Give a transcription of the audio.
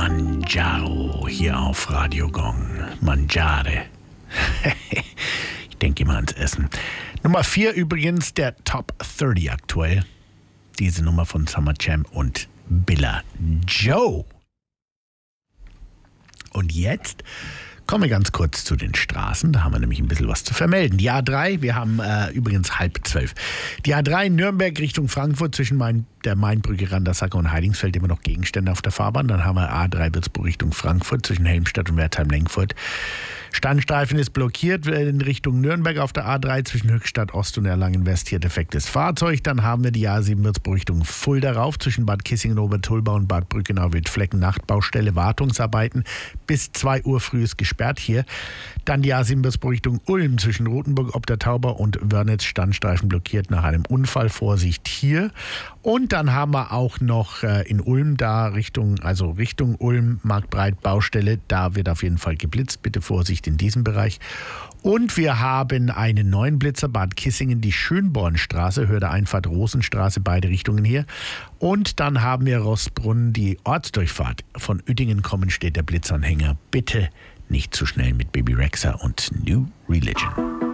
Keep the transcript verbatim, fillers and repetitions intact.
Kilimanjaro hier auf Radio Gong. Mangiare. Ich denke immer ans Essen. Nummer vier übrigens der Top dreißig aktuell. Diese Nummer von Summer Jam und Billa Joe. Und jetzt kommen wir ganz kurz zu den Straßen. Da haben wir nämlich ein bisschen was zu vermelden. Die A drei, wir haben äh, übrigens halb zwölf. Die A drei in Nürnberg Richtung Frankfurt zwischen Main, der Mainbrücke, Randersacker und Heidingsfeld immer noch Gegenstände auf der Fahrbahn. Dann haben wir A drei Würzburg Richtung Frankfurt zwischen Helmstadt und Wertheim-Lenkfurt. Standstreifen ist blockiert in Richtung Nürnberg auf der A drei zwischen Höchstadt Ost und Erlangen West. Hier defektes Fahrzeug. Dann haben wir die A sieben Würzburg Richtung Fulda rauf zwischen Bad Kissingen, Obertulbau und Bad Brückenau-Wildflecken. Nachtbaustelle, Wartungsarbeiten. Bis zwei Uhr früh ist gesperrt hier. Dann die A sieben Würzburg Richtung Ulm zwischen Rothenburg, Obdertauber und Wörnitz. Standstreifen blockiert nach einem Unfall. Vorsicht hier. Und dann haben wir auch noch äh, in Ulm da Richtung, also Richtung Ulm, Marktbreit, Baustelle. Da wird auf jeden Fall geblitzt. Bitte Vorsicht in diesem Bereich. Und wir haben einen neuen Blitzer, Bad Kissingen, die Schönbornstraße, Hörde Einfahrt, Rosenstraße, beide Richtungen hier. Und dann haben wir Rossbrunn, die Ortsdurchfahrt. Von Uettingen kommen steht der Blitzanhänger. Bitte nicht zu schnell mit Baby Rexha und New Religion.